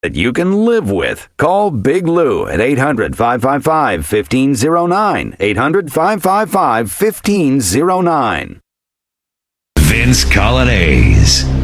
that you can live with. Call Big Lou at 800-555-1509. 800-555-1509. Vince Colonnese.